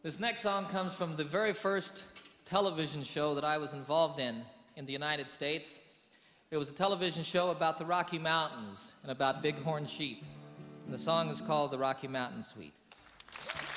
This next song comes from the very first television show that I was involved in the United States. It was a television show about the Rocky Mountains and about bighorn sheep. And the song is called The Rocky Mountain Suite.